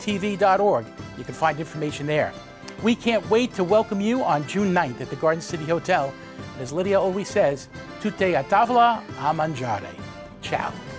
gardencitystv.org. You can find information there. We can't wait to welcome you on June 9th at the Garden City Hotel. And as Lydia always says, tutte a tavola a mangiare. Ciao.